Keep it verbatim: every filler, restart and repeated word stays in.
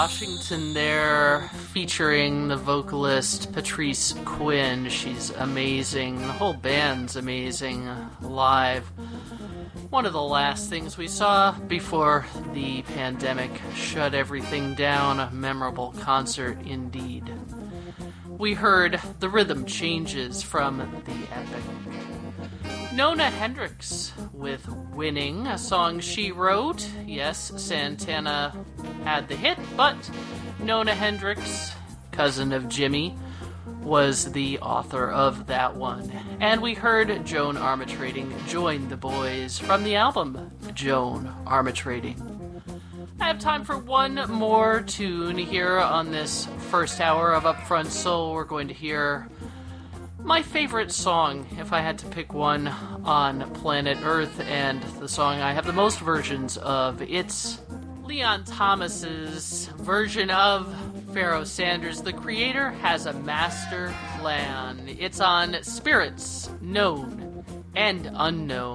Washington there, featuring the vocalist Patrice Quinn. She's amazing. The whole band's amazing live. One of the last things we saw before the pandemic shut everything down. A memorable concert indeed. We heard The Rhythm Changes from the epic Nona Hendryx with Winning, a song she wrote. Yes, Santana had the hit, but Nona Hendryx, cousin of Jimmy, was the author of that one. And we heard Joan Armatrading Join the Boys from the album Joan Armatrading. I have time for one more tune here on this first hour of Upfront Soul. We're going to hear my favorite song, if I had to pick one on planet Earth, and the song I have the most versions of. It's Leon Thomas's version of Pharoah Sanders. The Creator Has a Master Plan. It's on Spirits Known and Unknown.